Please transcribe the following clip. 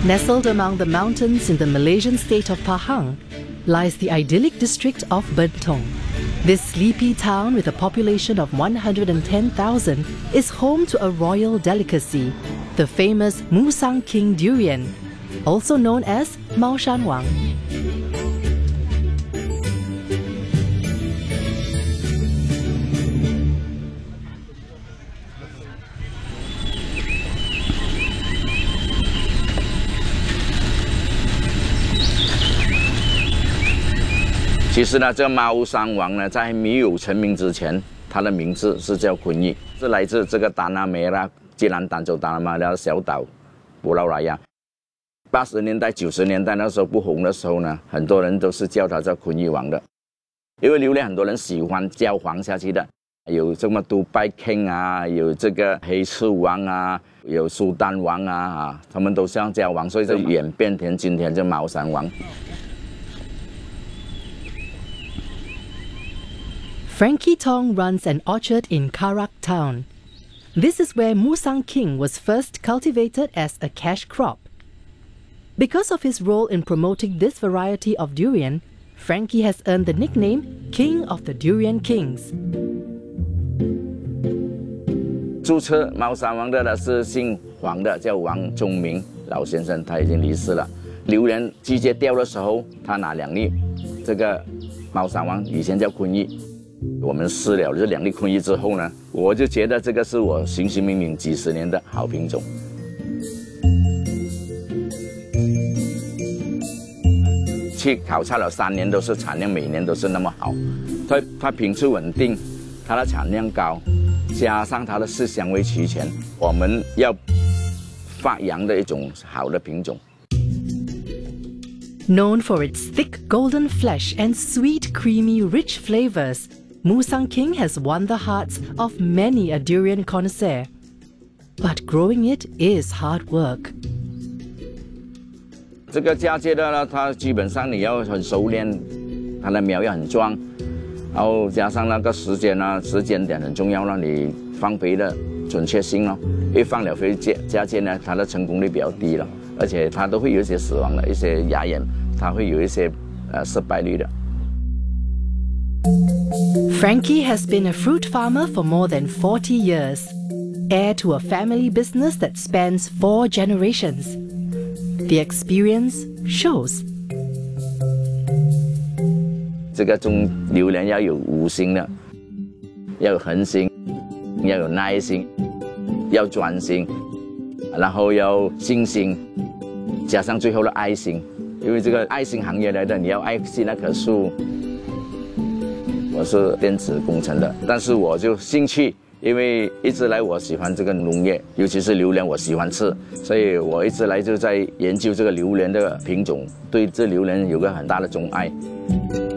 Nestled among the mountains in the Malaysian state of Pahang lies the idyllic district of Bentong. This sleepy town with a population of 110,000 is home to a royal delicacy, the famous Musang King durian, also known as Mao Shan Wang. 其实呢，这猫山王呢，在没有成名之前，它的名字是叫昆玉，是来自这个达纳梅拉吉兰丹州达纳梅拉小岛布劳莱亚。80年代、90年代那时候不红的时候呢，很多人都是叫它叫昆玉王的，因为榴莲很多人喜欢叫黄下去的，有这么杜拜 King 啊，有这个黑翅王啊，有苏丹王啊，他们都像叫王，所以就演变成今天这猫山王。 Frankie Tong runs an orchard in Karak town. This is where Musang King was first cultivated as a cash crop. Because of his role in promoting this variety of durian, Frankie has earned the nickname King of the Durian Kings. 注册猫山王的呢是姓黄的，叫王忠明老先生，他已经离世了。榴莲季节掉的时候，他拿2粒，这个猫山王以前叫昆玉。 我们试了这2粒昆玉之后呢，我就觉得这个是我寻寻觅觅几10年的好品种。去考察了3年，都是产量每年都是那么好。它品质稳定，它的产量高，加上它的色香味齐全，我们要发扬的一种好的品种。 Known for its thick golden flesh and sweet, creamy, rich flavors, Musang King has won the hearts of many a durian connoisseur. But growing it is hard work. 这个嫁接的呢，它基本上你要很熟练，它的苗要很壮，然后加上那个时间呢，时间点很重要了，你放肥的准确性咯。一放了肥嫁接呢，它的成功率比较低了，而且它都会有一些死亡的一些芽眼，它会有一些失败率的。 Frankie has been a fruit farmer for more than 40 years, heir to a family business that spans 4 generations. The experience shows. 这个种榴莲要有5心的，要有恒心，要有耐心，要专心，然后要信心，加上最后的爱心。因为这个爱心行业来的，你要爱惜那棵树。 我是电子工程的，但是我就兴趣，因为一直来我喜欢这个农业，尤其是榴莲，我喜欢吃，所以我一直来就在研究这个榴莲的品种，对这榴莲有个很大的钟爱。